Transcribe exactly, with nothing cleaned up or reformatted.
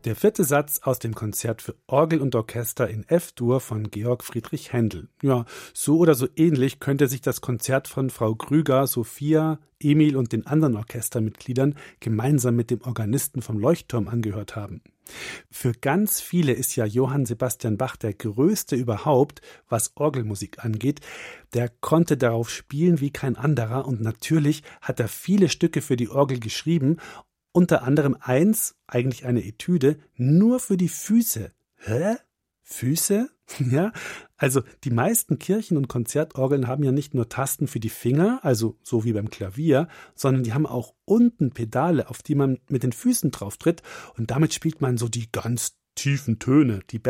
Der vierte Satz aus dem Konzert für Orgel und Orchester in F-Dur von Georg Friedrich Händel. Ja, so oder so ähnlich könnte sich das Konzert von Frau Krüger, Sophia, Emil und den anderen Orchestermitgliedern gemeinsam mit dem Organisten vom Leuchtturm angehört haben. Für ganz viele ist ja Johann Sebastian Bach der größte überhaupt, was Orgelmusik angeht. Der konnte darauf spielen wie kein anderer und natürlich hat er viele Stücke für die Orgel geschrieben. Unter anderem eins, eigentlich eine Etüde, nur für die Füße. Hä? Füße? Ja, also die meisten Kirchen- und Konzertorgeln haben ja nicht nur Tasten für die Finger, also so wie beim Klavier, sondern die haben auch unten Pedale, auf die man mit den Füßen drauf tritt und damit spielt man so die ganz tiefen Töne, die